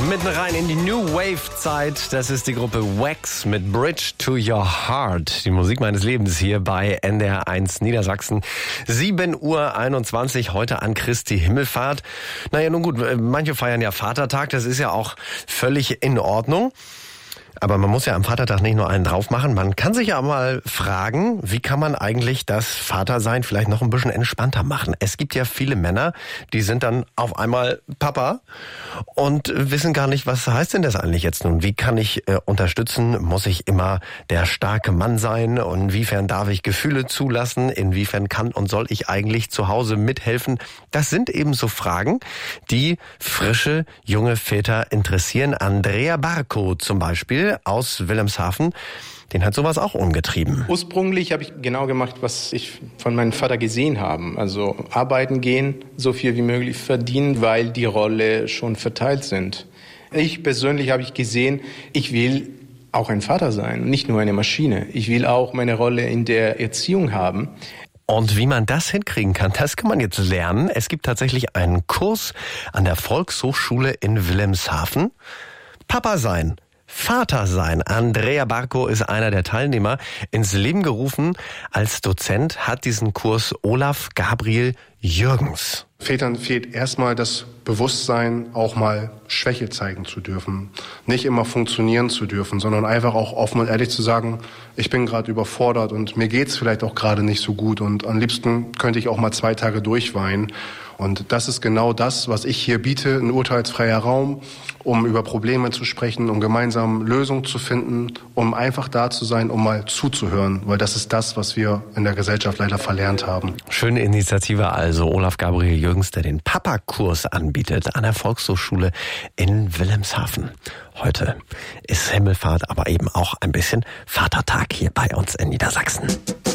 Mitten rein in die New Wave-Zeit. Das ist die Gruppe Wax mit Bridge to Your Heart. Die Musik meines Lebens hier bei NDR1 Niedersachsen. 7:21 Uhr heute an Christi Himmelfahrt. Naja, nun gut, manche feiern ja Vatertag. Das ist ja auch völlig in Ordnung. Aber man muss ja am Vatertag nicht nur einen drauf machen. Man kann sich ja mal fragen, wie kann man eigentlich das Vatersein vielleicht noch ein bisschen entspannter machen? Es gibt ja viele Männer, die sind dann auf einmal Papa und wissen gar nicht, was heißt denn das eigentlich jetzt nun? Wie kann ich unterstützen? Muss ich immer der starke Mann sein? Und inwiefern darf ich Gefühle zulassen? Inwiefern kann und soll ich eigentlich zu Hause mithelfen? Das sind eben so Fragen, die frische, junge Väter interessieren. Andrea Barco zum Beispiel aus Wilhelmshaven, den hat sowas auch umgetrieben. Ursprünglich habe ich genau gemacht, was ich von meinem Vater gesehen habe. Also arbeiten gehen, so viel wie möglich verdienen, weil die Rolle schon verteilt sind. Ich persönlich habe gesehen, ich will auch ein Vater sein, nicht nur eine Maschine. Ich will auch meine Rolle in der Erziehung haben. Und wie man das hinkriegen kann, das kann man jetzt lernen. Es gibt tatsächlich einen Kurs an der Volkshochschule in Wilhelmshaven. Papa sein. Vater sein. Andrea Barco ist einer der Teilnehmer. Ins Leben gerufen als Dozent hat diesen Kurs Olaf Gabriel Jürgens. Vätern fehlt erstmal das Bewusstsein, auch mal Schwäche zeigen zu dürfen. Nicht immer funktionieren zu dürfen, sondern einfach auch offen und ehrlich zu sagen, ich bin gerade überfordert und mir geht's vielleicht auch gerade nicht so gut und am liebsten könnte ich auch mal 2 Tage durchweinen. Und das ist genau das, was ich hier biete, ein urteilsfreier Raum, um über Probleme zu sprechen, um gemeinsam Lösungen zu finden, um einfach da zu sein, um mal zuzuhören, weil das ist das, was wir in der Gesellschaft leider verlernt haben. Schöne Initiative also, Olaf Gabriel Jürgens, der den Papa-Kurs anbietet an der Volkshochschule in Wilhelmshaven. Heute ist Himmelfahrt, aber eben auch ein bisschen Vatertag hier bei uns in Niedersachsen.